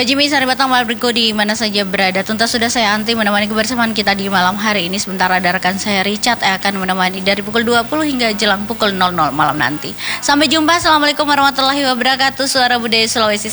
Mbak Jimmy Saribatang Mabriko di mana saja berada. Tuntas sudah saya Anti menemani kebersamaan kita di malam hari ini. Sebentar ada rekan saya Richard yang akan menemani dari pukul 20 hingga jelang pukul 00 malam nanti. Sampai jumpa. Assalamualaikum warahmatullahi wabarakatuh. Suara Budaya Sulawesi